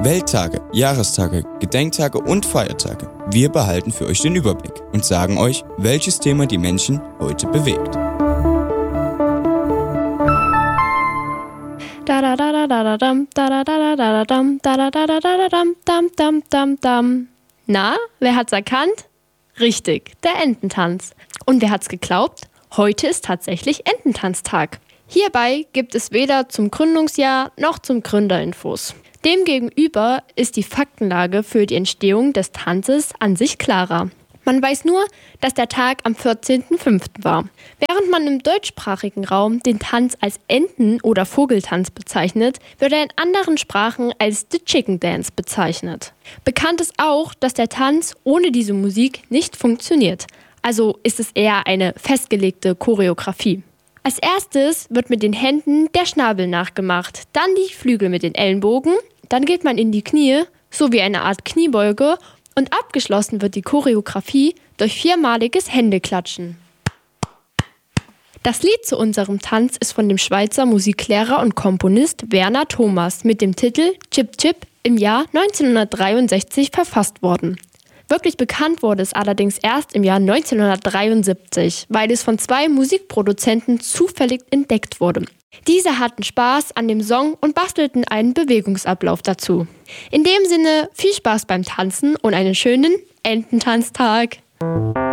Welttage, Jahrestage, Gedenktage und Feiertage. Wir behalten für euch den Überblick und sagen euch, welches Thema die Menschen heute bewegt. Na, wer hat's erkannt? Richtig, der Ententanz. Und wer hat's geglaubt? Heute ist tatsächlich Ententanztag. Hierbei gibt es weder zum Gründungsjahr noch zum Gründerinfos. Demgegenüber ist die Faktenlage für die Entstehung des Tanzes an sich klarer. Man weiß nur, dass der Tag am 14.05. war. Während man im deutschsprachigen Raum den Tanz als Enten- oder Vogeltanz bezeichnet, wird er in anderen Sprachen als The Chicken Dance bezeichnet. Bekannt ist auch, dass der Tanz ohne diese Musik nicht funktioniert. Also ist es eher eine festgelegte Choreografie. Als erstes wird mit den Händen der Schnabel nachgemacht, dann die Flügel mit den Ellenbogen, dann geht man in die Knie, sowie eine Art Kniebeuge, und abgeschlossen wird die Choreografie durch 4-maliges Händeklatschen. Das Lied zu unserem Tanz ist von dem Schweizer Musiklehrer und Komponist Werner Thomas mit dem Titel Chip Chip im Jahr 1963 verfasst worden. Wirklich bekannt wurde es allerdings erst im Jahr 1973, weil es von 2 Musikproduzenten zufällig entdeckt wurde. Diese hatten Spaß an dem Song und bastelten einen Bewegungsablauf dazu. In dem Sinne, viel Spaß beim Tanzen und einen schönen Ententanztag!